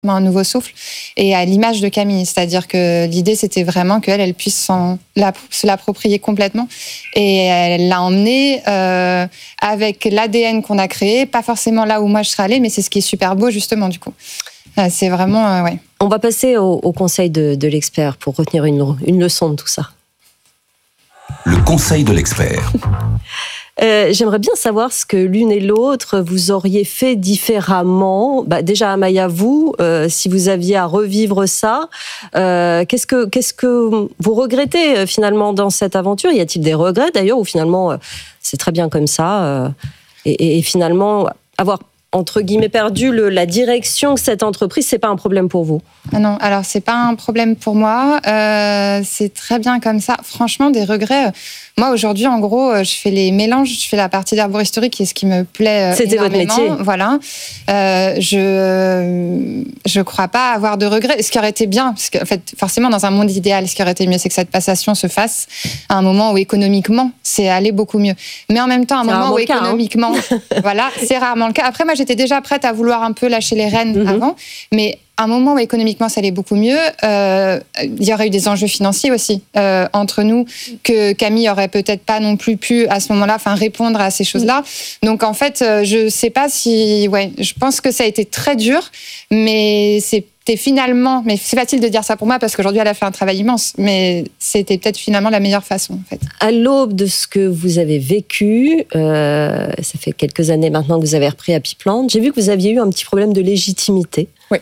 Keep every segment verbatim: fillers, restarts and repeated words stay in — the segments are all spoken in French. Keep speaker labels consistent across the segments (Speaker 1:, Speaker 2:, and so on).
Speaker 1: un nouveau souffle, et à l'image de Camille, c'est-à-dire que l'idée c'était vraiment qu'elle elle puisse s'en, la, se l'approprier complètement, et elle l'a emmenée euh, avec l'A D N qu'on a créé, pas forcément là où moi je serais allée, mais c'est ce qui est super beau justement du coup. Euh, c'est vraiment euh, ouais.
Speaker 2: On va passer au, au conseil de, de l'expert pour retenir une, une leçon de tout ça.
Speaker 3: Le conseil de l'expert.
Speaker 2: Euh, j'aimerais bien savoir ce que l'une et l'autre vous auriez fait différemment. Bah, déjà, Amaya, vous, euh, si vous aviez à revivre ça, euh, qu'est-ce que qu'est-ce que vous regrettez euh, finalement dans cette aventure ? Y a-t-il des regrets d'ailleurs, ou finalement euh, c'est très bien comme ça euh, et, et finalement avoir entre guillemets perdu le, la direction de cette entreprise, c'est pas un problème pour vous ?
Speaker 1: Ah non, alors c'est pas un problème pour moi. Euh, c'est très bien comme ça. Franchement, des regrets. Euh, moi aujourd'hui, en gros, je fais les mélanges, je fais la partie d'arboristerie qui est ce qui me plaît. Euh,
Speaker 2: C'était votre métier.
Speaker 1: Voilà. Euh, je je crois pas avoir de regrets. Ce qui aurait été bien, parce que en fait, forcément, dans un monde idéal, ce qui aurait été mieux, c'est que cette passation se fasse à un moment où économiquement, c'est allé beaucoup mieux. Mais en même temps, à un
Speaker 2: c'est
Speaker 1: moment où
Speaker 2: cas,
Speaker 1: économiquement, hein. Voilà, c'est rarement le cas. Après, moi, j'étais déjà prête à vouloir un peu lâcher les rênes mm-hmm. avant, mais à un moment où économiquement ça allait beaucoup mieux, euh, il y aurait eu des enjeux financiers aussi euh, entre nous que Camille aurait peut-être pas non plus pu à ce moment-là, enfin répondre à ces choses-là. Donc en fait, euh, je sais pas si, ouais, je pense que ça a été très dur, mais c'était finalement, mais c'est facile de dire ça pour moi parce qu'aujourd'hui elle a fait un travail immense, mais c'était peut-être finalement la meilleure façon en fait.
Speaker 2: À l'aube de ce que vous avez vécu, euh, ça fait quelques années maintenant que vous avez repris Happy Plant, j'ai vu que vous aviez eu un petit problème de légitimité.
Speaker 1: Oui.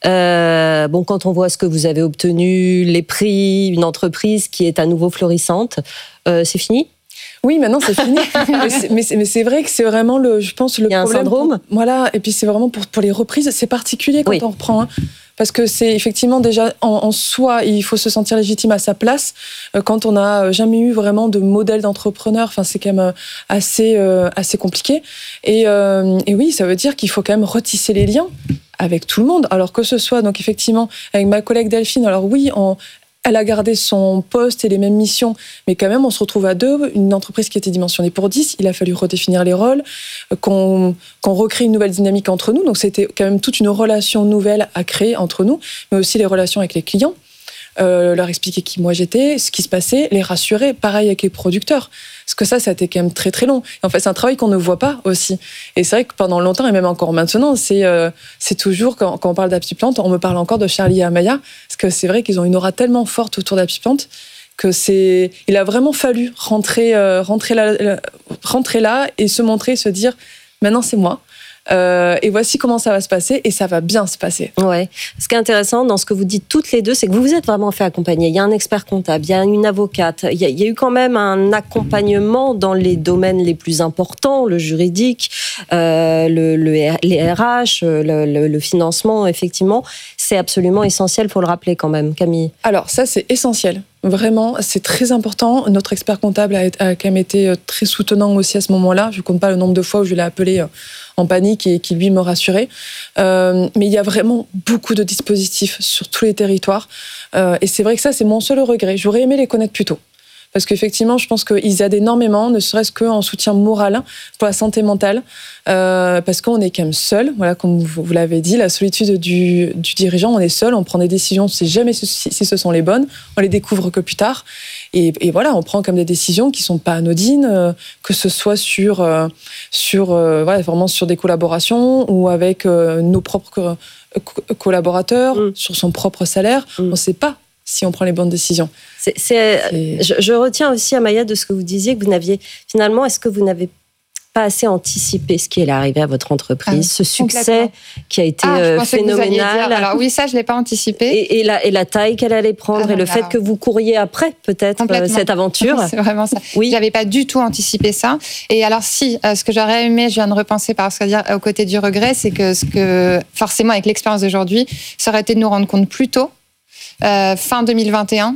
Speaker 2: Euh, bon, quand on voit ce que vous avez obtenu, les prix, une entreprise qui est à nouveau florissante, euh, c'est fini ?
Speaker 4: Oui, maintenant c'est fini. mais, c'est, mais, c'est, mais c'est vrai que c'est vraiment le, je pense le
Speaker 2: Il y a
Speaker 4: problème.
Speaker 2: un syndrome.
Speaker 4: Pour, voilà, et puis c'est vraiment pour pour les reprises, c'est particulier quand oui. on reprend. Hein. Parce que c'est effectivement déjà en, en soi, il faut se sentir légitime à sa place. Euh, quand on n'a jamais eu vraiment de modèle d'entrepreneur, enfin c'est quand même assez euh, assez compliqué. Et, euh, et oui, ça veut dire qu'il faut quand même retisser les liens avec tout le monde. Alors que ce soit donc effectivement avec ma collègue Delphine. Alors oui, on Elle a gardé son poste et les mêmes missions, mais quand même, on se retrouve à deux. Une entreprise qui était dimensionnée pour dix, il a fallu redéfinir les rôles, qu'on, qu'on recrée une nouvelle dynamique entre nous. Donc, c'était quand même toute une relation nouvelle à créer entre nous, mais aussi les relations avec les clients. Euh, leur expliquer qui moi j'étais, ce qui se passait, les rassurer. Pareil avec les producteurs. Parce que ça, ça a été quand même très très long. Et en fait, c'est un travail qu'on ne voit pas aussi. Et c'est vrai que pendant longtemps, et même encore maintenant, c'est, euh, c'est toujours, quand, quand on parle d'Happy Plant, on me parle encore de Charlie et Amaya. Parce que c'est vrai qu'ils ont une aura tellement forte autour d'Happy Plant que c'est, il a vraiment fallu rentrer, euh, rentrer, là, rentrer là et se montrer, se dire, maintenant c'est moi. Euh, et voici comment ça va se passer, et ça va bien se passer.
Speaker 2: Ouais. Ce qui est intéressant dans ce que vous dites toutes les deux, c'est que vous vous êtes vraiment fait accompagner. Il y a un expert comptable, il y a une avocate, il y a, il y a eu quand même un accompagnement dans les domaines les plus importants, le juridique, euh, le, le, les R H, le, le, le financement, effectivement. C'est absolument essentiel, il faut le rappeler quand même, Camille.
Speaker 4: Alors ça, c'est essentiel. Vraiment, c'est très important. Notre expert comptable a, a quand même été très soutenant aussi à ce moment-là. Je ne compte pas le nombre de fois où je l'ai appelé en panique et qui, lui, me rassurait. Euh, mais il y a vraiment beaucoup de dispositifs sur tous les territoires. Euh, et c'est vrai que ça, c'est mon seul regret. J'aurais aimé les connaître plus tôt. Parce qu'effectivement, je pense qu'ils aident énormément, ne serait-ce qu'en soutien moral pour la santé mentale, euh, parce qu'on est quand même seul. Voilà, comme vous, vous l'avez dit, la solitude du, du dirigeant, on est seul, on prend des décisions, on ne sait jamais si, si ce sont les bonnes, on les découvre que plus tard. Et, et voilà, on prend comme des décisions qui ne sont pas anodines, euh, que ce soit sur, euh, sur, euh, voilà, vraiment sur des collaborations ou avec euh, nos propres co- collaborateurs, mmh. sur son propre salaire. Mmh. On ne sait pas si on prend les bonnes décisions.
Speaker 2: C'est, c'est, c'est... Je, je retiens aussi, Amaya, de ce que vous disiez, que vous n'aviez, finalement, est-ce que vous n'avez pas assez anticipé ce qui est arrivé à votre entreprise, ah, ce succès qui a été ah, phénoménal.
Speaker 1: Alors oui, ça, je ne l'ai pas anticipé.
Speaker 2: Et, et, la, et la taille qu'elle allait prendre, ah, et le alors... fait que vous couriez après, peut-être, euh, cette aventure.
Speaker 1: C'est vraiment ça. Oui. Je n'avais pas du tout anticipé ça. Et alors si, euh, ce que j'aurais aimé, je viens de repenser par ce que dire, aux côtés du regret, c'est que, ce que forcément, avec l'expérience d'aujourd'hui, ça aurait été de nous rendre compte plus tôt, Euh, fin deux mille vingt et un,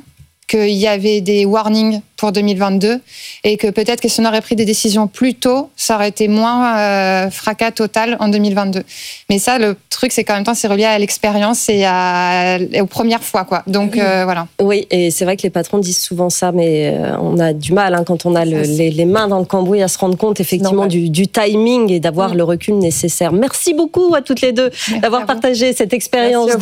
Speaker 1: qu'il y avait des warnings pour deux mille vingt-deux et que peut-être que si on aurait pris des décisions plus tôt, ça aurait été moins euh, fracas total en deux mille vingt-deux. Mais ça, le truc, c'est qu'en même temps, c'est relié à l'expérience et, à, et aux premières fois, quoi. Donc, euh, voilà.
Speaker 2: Oui, et c'est vrai que les patrons disent souvent ça, mais on a du mal, hein, quand on a le, les, les mains dans le cambouis, à se rendre compte, effectivement, du, du timing et d'avoir mmh. le recul nécessaire. Merci beaucoup à toutes les deux Merci d'avoir partagé cette expérience.